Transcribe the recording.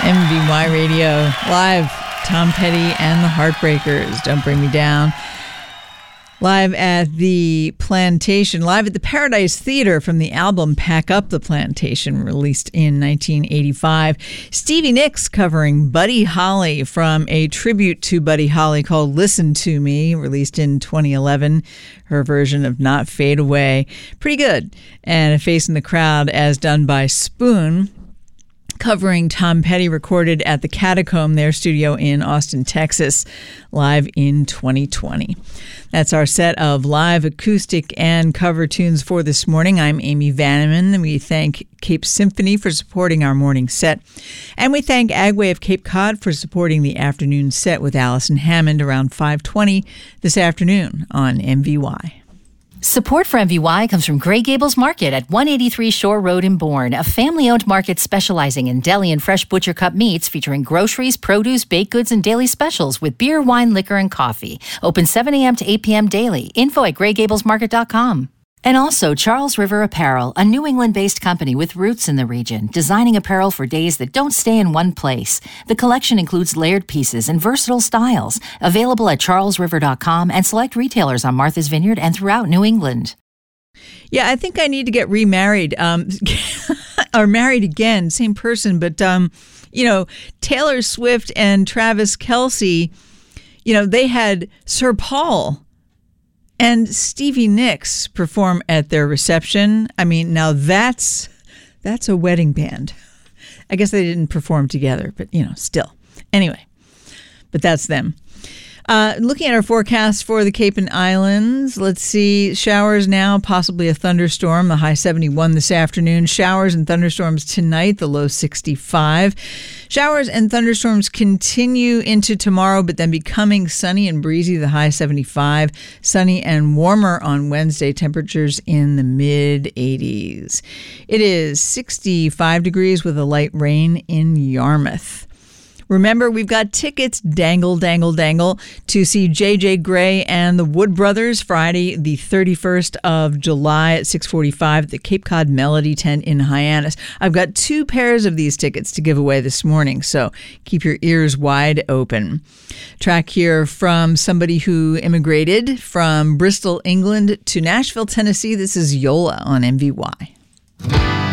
MVY Radio, live, Tom Petty and the Heartbreakers, Don't Bring Me Down. Live at the Plantation, live at the Paradise Theater from the album Pack Up the Plantation, released in 1985. Stevie Nicks covering Buddy Holly from a tribute to Buddy Holly called Listen to Me, released in 2011. Her version of Not Fade Away. Pretty good. And A Face in the Crowd, as done by Spoon, covering Tom Petty, recorded at the Catacomb, their studio in Austin, Texas, live in 2020. That's our set of live acoustic and cover tunes for this morning. I'm Amy Vanneman, and we thank Cape Symphony for supporting our morning set. And we thank Agway of Cape Cod for supporting the afternoon set with Allison Hammond around 5:20 this afternoon on MVY. Support for MVY comes from Grey Gables Market at 183 Shore Road in Bourne, a family-owned market specializing in deli and fresh butcher cut meats featuring groceries, produce, baked goods, and daily specials with beer, wine, liquor, and coffee. Open 7 a.m. to 8 p.m. daily. Info at greygablesmarket.com. And also Charles River Apparel, a New England-based company with roots in the region, designing apparel for days that don't stay in one place. The collection includes layered pieces and versatile styles, available at charlesriver.com and select retailers on Martha's Vineyard and throughout New England. Yeah, I think I need to get remarried, or married again, same person, but, Taylor Swift and Travis Kelce, they had Sir Paul and Stevie Nicks perform at their reception. I mean, now that's a wedding band. I guess they didn't perform together, but, still. Anyway, but that's them. Looking at our forecast for the Cape and Islands, let's see, showers now, possibly a thunderstorm, the high 71 this afternoon. Showers and thunderstorms tonight, the low 65. Showers and thunderstorms continue into tomorrow, but then becoming sunny and breezy, the high 75. Sunny and warmer on Wednesday, temperatures in the mid-80s. It is 65 degrees with a light rain in Yarmouth. Remember, we've got tickets, dangle, to see J.J. Grey and the Wood Brothers Friday, the 31st of July at 6:45 at the Cape Cod Melody Tent in Hyannis. I've got 2 pairs of these tickets to give away this morning, so keep your ears wide open. Track here from somebody who immigrated from Bristol, England to Nashville, Tennessee. This is Yola on MVY.